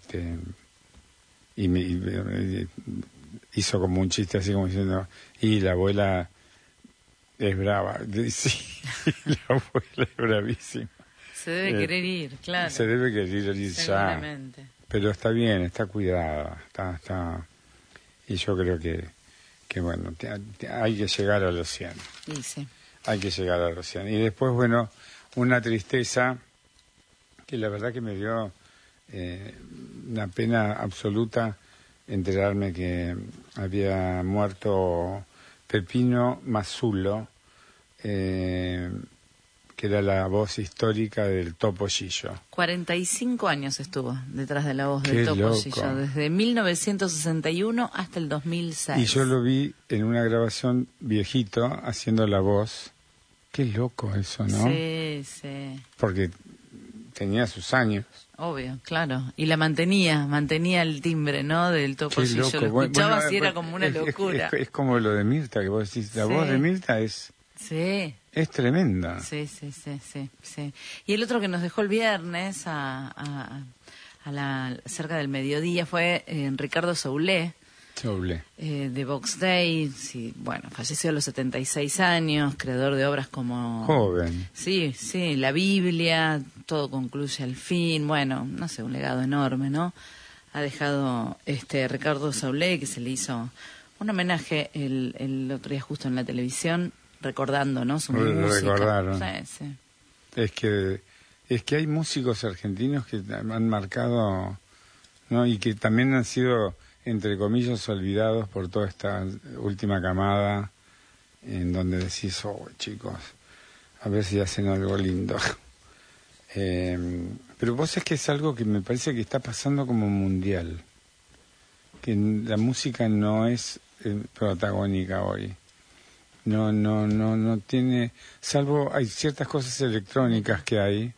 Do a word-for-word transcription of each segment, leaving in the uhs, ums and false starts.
este y me, y me hizo como un chiste así como diciendo, y la abuela es brava. Sí, la abuela es bravísima. Se debe eh, querer ir, claro. Se debe querer ir ya. Pero está bien, está cuidada, está, está, y yo creo que, que bueno, te, te, hay que llegar a los cien. Sí, sí. Hay que llegar a los cien. Y después, bueno, una tristeza que la verdad que me dio eh, una pena absoluta enterarme que había muerto Pepino Mazzulo, eh, que era la voz histórica del Topo Gillo. cuarenta y cinco años estuvo detrás de la voz Qué del Topo loco. Gillo, desde mil novecientos sesenta y uno hasta el dos mil seis. Y yo lo vi en una grabación viejito, haciendo la voz. Qué loco eso, ¿no? Sí, sí. Porque tenía sus años. Obvio, claro. Y la mantenía, mantenía el timbre, ¿no? Del Topo Gillo. Lo escuchabas bueno, y era como una es, locura. Es, es, es como lo de Mirta, que vos decís, la sí. voz de Mirta es... Sí. Es tremenda. Sí, sí, sí, sí, sí. Y el otro que nos dejó el viernes a, a, a la cerca del mediodía fue eh, Ricardo Soulé. Soulé. Eh, de Vox Day, sí, bueno, falleció a los setenta y seis años, creador de obras como... Joven. Sí, sí, la Biblia, todo concluye al fin, bueno, no sé, un legado enorme, ¿no? Ha dejado este Ricardo Soulé, que se le hizo un homenaje el, el otro día justo en la televisión, recordando, ¿no? Su música. Recordaron. Sí, sí. Es que es que hay músicos argentinos que han marcado, ¿no? Y que también han sido, entre comillas, olvidados por toda esta última camada, en donde decís, oh, chicos, a ver si hacen algo lindo. eh, pero vos es que es algo que me parece que está pasando como mundial, que la música no es eh, protagónica hoy. No, no, no, no tiene, salvo hay ciertas cosas electrónicas que hay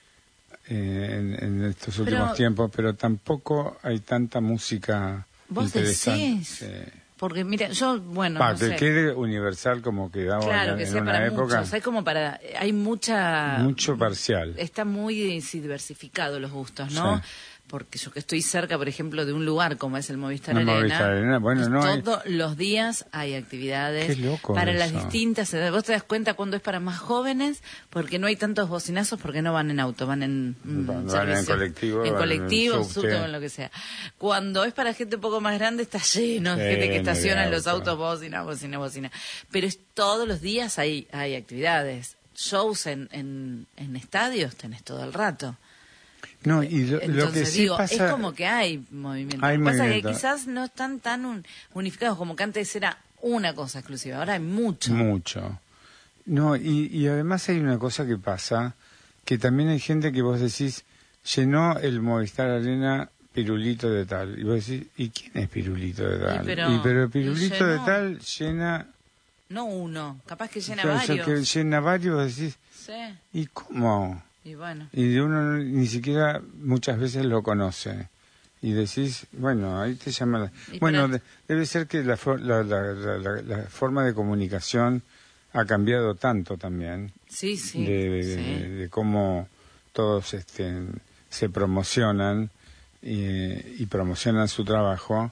eh, en, en estos últimos pero, tiempos, pero tampoco hay tanta música ¿vos interesante. Decís? Eh, Porque mira, yo, bueno, para no que sé. quede universal como quedaba claro, en, que en sea una para época. Muchos. Hay como para, hay mucha... Mucho parcial. Está muy sí, diversificado los gustos, ¿no? Sí. Porque yo que estoy cerca, por ejemplo, de un lugar como es el Movistar no, Arena, Movistar Arena. Bueno, no todos hay... los días hay actividades Qué loco para eso. las distintas edades. Vos te das cuenta cuando es para más jóvenes, porque no hay tantos bocinazos, porque no van en auto, van en mm, van, servicio, van en colectivo, en van colectivo, en subte, o en lo que sea. Cuando es para gente un poco más grande, está lleno de sí, gente que estaciona en los autos, bocina, bocina, bocina. Pero es, todos los días hay, hay actividades. Shows en, en, en estadios tenés todo el rato. No, y lo, Entonces, lo que sí digo, pasa... es como que hay movimiento. Hay lo que pasa movimiento. es que quizás no están tan un, unificados como que antes era una cosa exclusiva. Ahora hay mucho. Mucho. No, y, y además hay una cosa que pasa, que también hay gente que vos decís, llenó el Movistar Arena Pirulito de tal. Y vos decís, ¿y quién es Pirulito de tal? Y pero, y pero Pirulito llenó, de tal llena... No uno, capaz que llena o sea, varios. Que llena varios, vos decís, sí. ¿y cómo? Y bueno. Y uno ni siquiera muchas veces lo conoce. Y decís, bueno, ahí te llama... La... Bueno, de, debe ser que la, la, la, la, la, la forma de comunicación ha cambiado tanto también. Sí, sí. De, de, sí. de, de cómo todos este, se promocionan y, y promocionan su trabajo.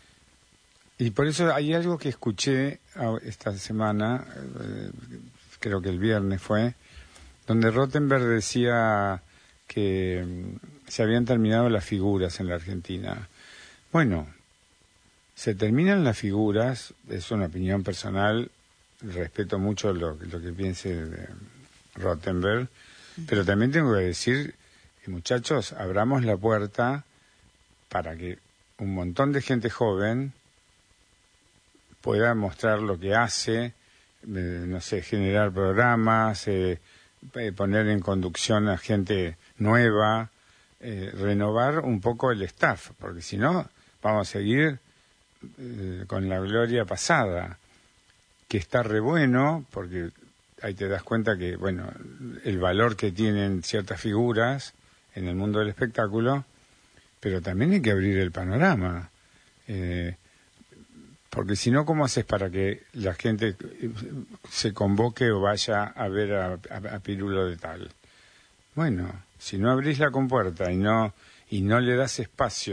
Y por eso hay algo que escuché esta semana, eh, creo que el viernes fue, donde Rottenberg decía que um, se habían terminado las figuras en la Argentina. Bueno, se terminan las figuras, es una opinión personal, respeto mucho lo, lo que piense de Rottenberg, uh-huh. Pero también tengo que decir, que, muchachos, abramos la puerta para que un montón de gente joven pueda mostrar lo que hace, eh, no sé, generar programas, eh, poner en conducción a gente nueva, eh, renovar un poco el staff, porque si no vamos a seguir eh, con la gloria pasada, que está re bueno, porque ahí te das cuenta que, bueno, el valor que tienen ciertas figuras en el mundo del espectáculo, pero también hay que abrir el panorama, eh, porque si no, ¿cómo haces para que la gente se convoque o vaya a ver a, a, a Pirulo de tal? Bueno, si no abrís la compuerta y no y no le das espacio